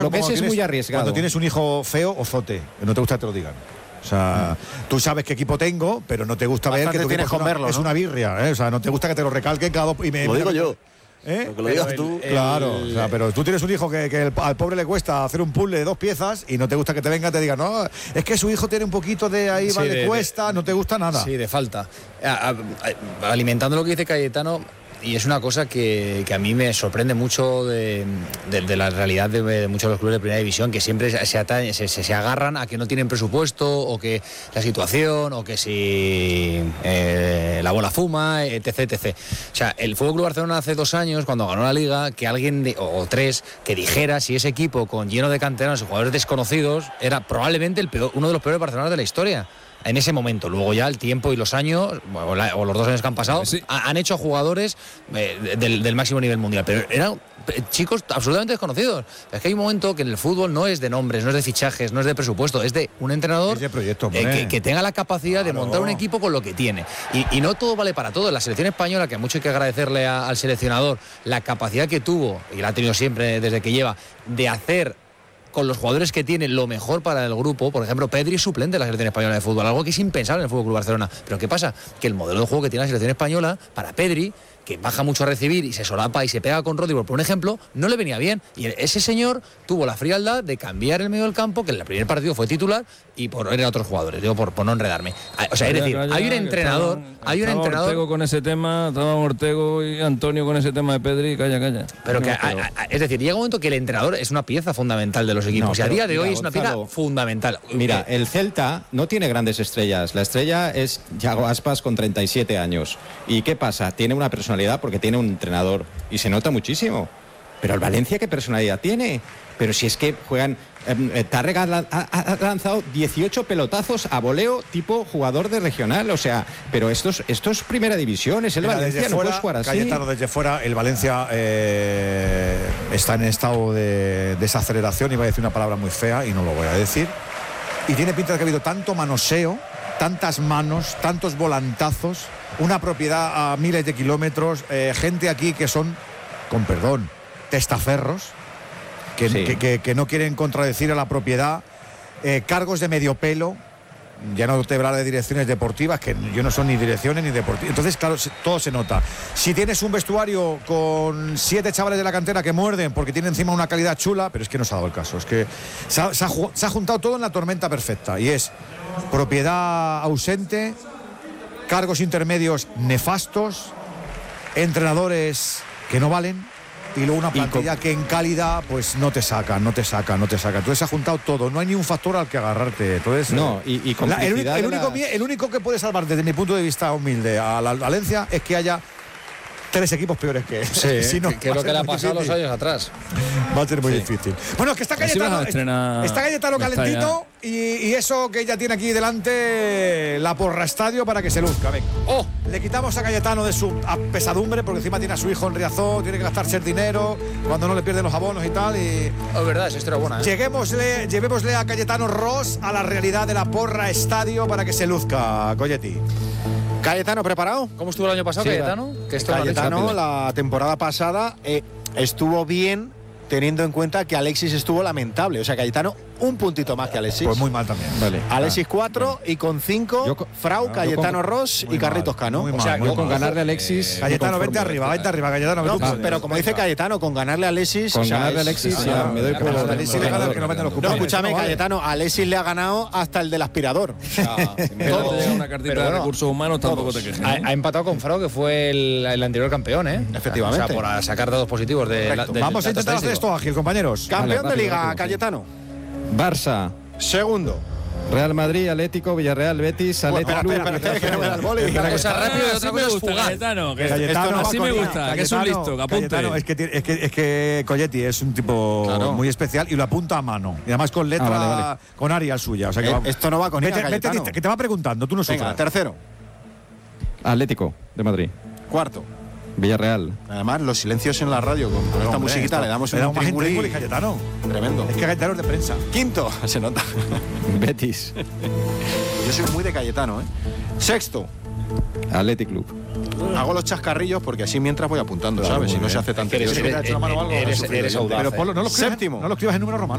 Lo ves es muy arriesgado. Cuando tienes un hijo feo o zote, no te gusta que te lo digan. O sea, tú sabes qué equipo tengo, pero no te gusta ver que tu equipo es una birria, ¿eh? O sea, no te gusta que te lo recalquen cada dos. Lo digo yo. ¿Eh? Lo digas tú. Claro, o sea, pero tú tienes un hijo que al pobre le cuesta hacer un puzzle de 2 piezas y no te gusta que te venga y te diga, no, es que su hijo tiene un poquito de ahí, vale, cuesta, no te gusta nada. Sí, de falta. Alimentando lo que dice Cayetano, y es una cosa que a mí me sorprende mucho de la realidad de muchos de los clubes de primera división, que siempre se agarran a que no tienen presupuesto, o que la situación, o que si la bola fuma, etc. O sea, el FC Barcelona hace 2 años, cuando ganó la Liga, que alguien, o 3, que dijera si ese equipo lleno de canteranos y jugadores desconocidos era probablemente uno de los peores Barcelonas de la historia. En ese momento, luego ya el tiempo y los años, o los 2 años que han pasado, sí, han hecho jugadores del máximo nivel mundial, pero eran chicos absolutamente desconocidos. Es que hay un momento que en el fútbol no es de nombres, no es de fichajes, no es de presupuesto, es de un entrenador de proyecto, que tenga la capacidad de montar un equipo con lo que tiene. Y no todo vale para todo. La selección española, que mucho hay que agradecerle al seleccionador la capacidad que tuvo, y la ha tenido siempre desde que lleva, de hacer con los jugadores que tiene lo mejor para el grupo. Por ejemplo, Pedri es suplente de la selección española de fútbol, algo que es impensable en el FC Barcelona. Pero ¿qué pasa? Que el modelo de juego que tiene la selección española, para Pedri, que baja mucho a recibir y se solapa y se pega con Rodri, por un ejemplo, no le venía bien. Y ese señor tuvo la frialdad de cambiar el medio del campo, que en el primer partido fue titular, y por poner a otros jugadores, digo, por no enredarme. O sea, es decir, hay un entrenador... Ortego con ese tema, estaba Ortego y Antonio con ese tema de Pedri, calla. Pero es decir, llega un momento que el entrenador es una pieza fundamental de los equipos, y a día de hoy es una pieza fundamental. Mira, el Celta no tiene grandes estrellas. La estrella es Yago Aspas, con 37 años. ¿Y qué pasa? Tiene una personalidad porque tiene un entrenador y se nota muchísimo. Pero el Valencia, ¿qué personalidad tiene? Pero si es que juegan... Tárrega ha lanzado 18 pelotazos a voleo tipo jugador de regional, o sea, pero esto es primera división, es el Valencia, no puedes jugar así. Cayetano, desde fuera, el Valencia está en estado de desaceleración, iba a decir una palabra muy fea y no lo voy a decir, y tiene pinta de que ha habido tanto manoseo, tantas manos, tantos volantazos, una propiedad a miles de kilómetros, gente aquí que son, con perdón, testaferros, que no quieren contradecir a la propiedad, cargos de medio pelo, ya no te hablar de direcciones deportivas, que yo no son ni direcciones ni deportivas. Entonces, claro, todo se nota. Si tienes un vestuario con 7 chavales de la cantera que muerden porque tienen encima una calidad chula, pero es que no se ha dado el caso, es que se ha juntado todo en la tormenta perfecta, y es propiedad ausente, cargos intermedios nefastos, entrenadores que no valen, y luego una plantilla que en calidad pues no te saca. Entonces se ha juntado todo, no hay ni un factor al que agarrarte. Entonces, no, el único que puede salvar desde mi punto de vista humilde a la Valencia es que haya 3 equipos peores que él. Sí, si no, que es lo que le ha pasado los años atrás. Va a ser muy difícil. Bueno, es que está Cayetano calentito, y eso que ya tiene aquí delante, la porra estadio, para que se luzca. Venga. Le quitamos a Cayetano de su pesadumbre, porque encima tiene a su hijo en Riazor, tiene que gastarse el dinero cuando no le pierden los abonos y tal. Y es verdad, es historia buena, ¿eh? Llevémosle a Cayetano Ross a la realidad de la porra estadio para que se luzca, Colletti. Cayetano, ¿preparado? ¿Cómo estuvo el año pasado, Cayetano? Cayetano, la temporada pasada estuvo bien, teniendo en cuenta que Alexis estuvo lamentable. O sea, Cayetano, un puntito más que Alexis. Pues muy mal también. Vale. Alexis 4 y con 5 Frau, Cayetano Ross y Carlitos Cano. O sea, con ganarle a Alexis. Cayetano, vente arriba, Cayetano. No, pero como dice Cayetano, con ganarle a Alexis. Con ganarle a Alexis, ya me doy por No, escúchame, Cayetano, a Alexis le ha ganado hasta el del aspirador. Una cartita de recursos humanos, tampoco te quejes. Ha empatado con Frau, que fue el anterior campeón, ¿eh? Efectivamente. O sea, por sacar datos positivos Vamos a intentar hacer esto ágil, compañeros. Campeón de Liga, Cayetano. Barça. Segundo. Real Madrid, Atlético, Villarreal, Betis, Atlético. Espera, que no me da el boli. Una cosa rápida y otra cosa fugaz. Cayetano, así me gusta, que es un listo, que apunte. Cayetano, es que Colletti es un tipo muy especial y lo apunta a mano. Y además con letra, con Arial suya. O sea que esto no va con ella, que te va preguntando, tú no sufras. Venga, tercero. Atlético de Madrid. Cuarto. Villarreal. Además, los silencios en la radio con esta musiquita le damos un trinculín. Cayetano. Tremendo. Es que Cayetano es de prensa. Quinto, se nota. Betis. Yo soy muy de Cayetano, ¿eh? Sexto. Athletic Club. Hago los chascarrillos porque así mientras voy apuntando, ¿sabes? Si no se hace tan tedioso. Eres audaz. Pero Polo, no lo escribas en número romano.